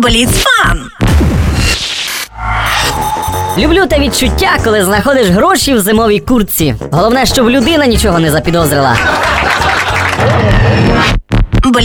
Бліцфан! Люблю те відчуття, коли знаходиш гроші в зимовій куртці. Головне, щоб людина нічого не запідозрила.